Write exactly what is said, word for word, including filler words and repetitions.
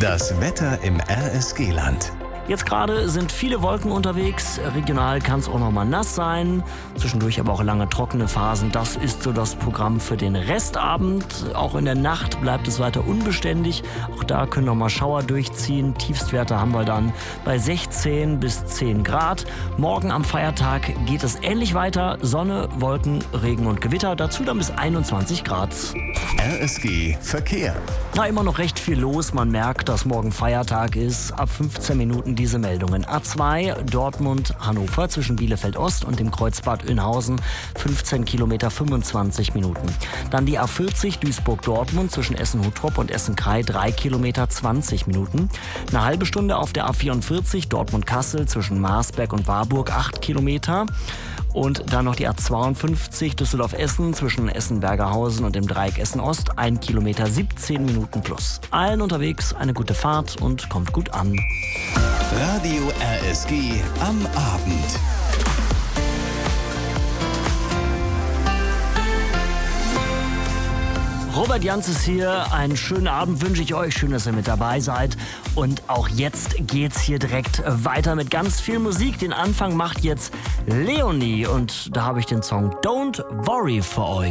Das Wetter im R S G-Land. Jetzt gerade sind viele Wolken unterwegs. Regional kann es auch noch mal nass sein. Zwischendurch aber auch lange trockene Phasen. Das ist so das Programm für den Restabend. Auch in der Nacht bleibt es weiter unbeständig. Auch da können noch mal Schauer durchziehen. Tiefstwerte haben wir dann bei sechzehn bis zehn Grad. Morgen am Feiertag geht es ähnlich weiter. Sonne, Wolken, Regen und Gewitter. Dazu dann bis einundzwanzig Grad. R S G Verkehr. Na, immer noch recht viel los. Man merkt, dass morgen Feiertag ist. Ab fünfzehn Minuten diese Meldungen. A zwei Dortmund-Hannover zwischen Bielefeld Ost und dem Kreuzbad Önhausen. fünfzehn Kilometer, fünfundzwanzig Minuten. Dann die A vierzig Duisburg-Dortmund zwischen Essen-Huttrop und Essen-Krei. drei Kilometer, zwanzig Minuten. Eine halbe Stunde auf der A vierundvierzig Dortmund-Kassel zwischen Marsberg und Warburg. acht Kilometer. Und dann noch die A zweiundfünfzig Düsseldorf-Essen zwischen Essen-Bergerhausen und dem Dreieck Essen-Ost. ein Kilometer, siebzehn Minuten plus. Allen unterwegs eine gute Fahrt und kommt gut an. Radio R S G am Abend. Robert Jans ist hier. Einen schönen Abend wünsche ich euch. Schön, dass ihr mit dabei seid. Und auch jetzt geht's hier direkt weiter mit ganz viel Musik. Den Anfang macht jetzt Leonie. Und da habe ich den Song Don't Worry für euch.